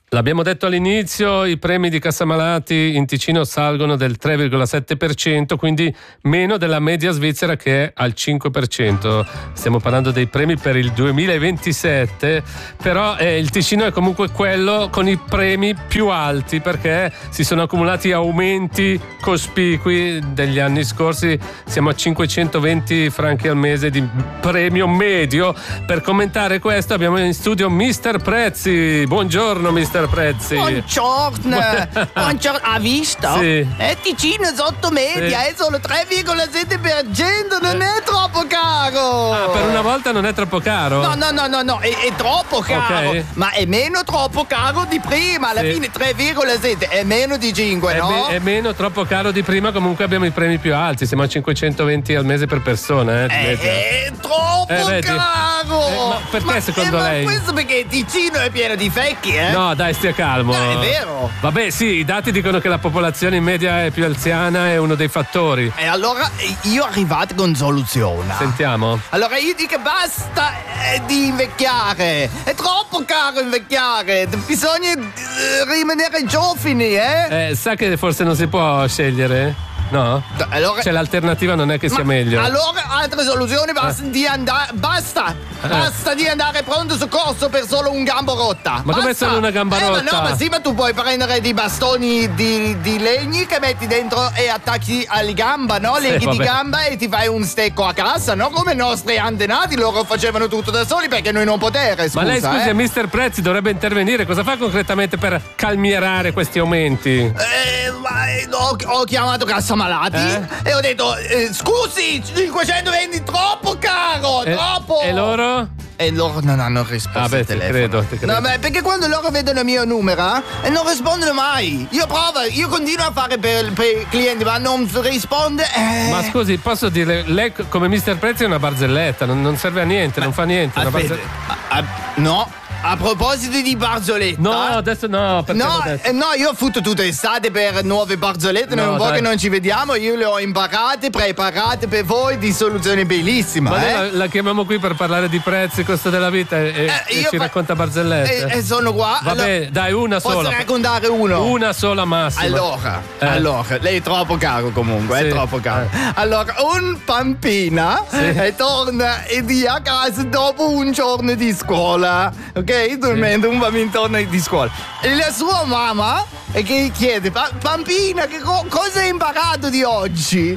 L'abbiamo detto all'inizio, i premi di Cassamalati in Ticino salgono del 3,7%, quindi meno della media svizzera che è al 5%. Stiamo parlando dei premi per il 2027, però il Ticino è comunque quello con i premi più alti perché si sono accumulati aumenti cospicui degli anni scorsi. Siamo a 520 franchi al mese di premio medio. Per commentare questo abbiamo in studio Mister Prezzi. Buongiorno Mister Prezzi. Buongiorno. Buongiorno. Ha visto? Sì. Ticino sotto media, Sì. è solo 3,7%, non è troppo caro. Ah, per una volta non è troppo caro? No, è troppo caro. Ok. Ma è meno troppo caro di prima. Alla Sì. fine 3,7 è meno di 5, no? È meno troppo caro di prima, comunque abbiamo i premi più alti, siamo a 520 al mese per persona. È troppo vedi? caro. Ma perché secondo lei? Ma questo perché Ticino è pieno di fecchi, No, dai, stia calmo. No, è vero. Vabbè, sì, i dati dicono che la popolazione in media è più anziana, è uno dei fattori. E allora io arrivato con soluzione. Sentiamo. Allora io dico basta di invecchiare. È troppo caro invecchiare. Bisogna rimanere giovani, Sa che forse non si può scegliere? No? Allora, Cioè l'alternativa non è che sia meglio. Allora, altre soluzioni, basta di andare. Basta di andare pronto soccorso per solo un gamba rotta. Ma come solo una gamba rotta? Ma sì, ma tu puoi prendere dei bastoni di legni che metti dentro e attacchi alle gamba, no? Leghi di vabbè. gamba e ti fai un stecco a casa, no? Come i nostri antenati, loro facevano tutto da soli perché noi non potere, scusa. Ma lei, scusi, Mister Prezzi dovrebbe intervenire. Cosa fa concretamente per calmierare questi aumenti? Ho chiamato Cassamalati e ho detto scusi, 520 troppo caro, troppo. E loro? E loro non hanno risposto al ti telefono. credo. No, ma perché quando loro vedono il mio numero non rispondono mai. Io provo, io continuo a fare per i clienti, ma non risponde. Ma scusi, posso dire, lei come Mister Prezzi è una barzelletta, non serve a niente, non fa niente. No. A proposito di barzoletta. No, adesso no. No, io ho fatto tutta l'estate per nuove barzellette. No, un po' dai. che non ci vediamo. Io le ho imparate, preparate per voi di soluzione bellissima. Ma noi la chiamiamo qui per parlare di prezzi, costo della vita e ci racconta barzellette. E sono qua. Vabbè, allora, dai, una sola. Posso raccontare uno? Una sola massima. Allora, lei è troppo caro comunque, Sì. è troppo caro. Allora, un pampina torna e dia a casa dopo un giorno di scuola, ok? Dormendo un bambino torna di scuola. E la sua mamma che chiede, Pampina, cosa hai imparato di oggi?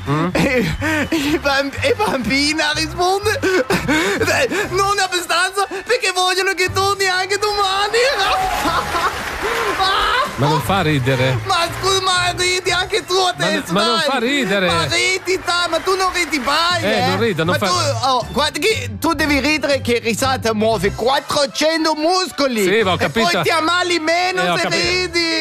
E Pampina risponde, non abbastanza perché vogliono che torni anche domani. Ma non fa ridere. Ma scusa, ma ridi anche tu adesso. Ma non fa ridere. Ma ridi, ma tu non ridi mai. Non rido, non ma fa. guarda che tu devi ridere che risata muove 400 muscoli. Sì, ma ho capito. E poi ti ammali meno Ho se capito. ridi.